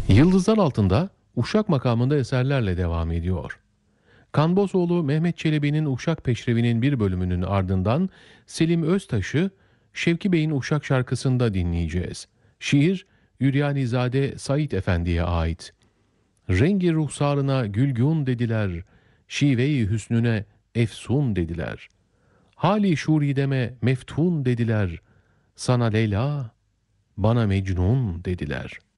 Yıldızlar Altında Uşak makamında eserlerle devam ediyor. Kanbozoğlu Mehmet Çelebi'nin Uşak Peşrevi'nin bir bölümünün ardından Selim Öztaş'ı Şevki Bey'in Uşak şarkısında dinleyeceğiz. Şiir Üryanizade Said Efendi'ye ait. Rengi ruhsarına gülgün dediler, şive-i hüsnüne efsun dediler. Hali şurideme meftun dediler, sana Leyla, bana Mecnun dediler.''